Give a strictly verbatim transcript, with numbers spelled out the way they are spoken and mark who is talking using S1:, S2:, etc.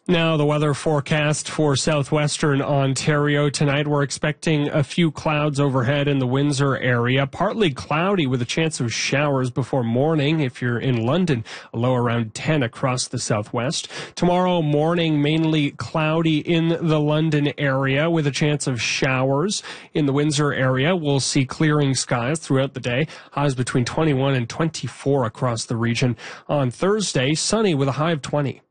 S1: Now, the weather forecast for southwestern Ontario tonight. We're expecting a few clouds overhead in the Windsor area. Partly cloudy with a chance of showers before morning. If you're in London, a low around ten across the southwest. Tomorrow morning, mainly cloudy in the London area with a chance of showers. In the Windsor area, we'll see clearing skies throughout the day. Highs between twenty-one and twenty-four across the region. On Thursday, sunny with a high of twenty.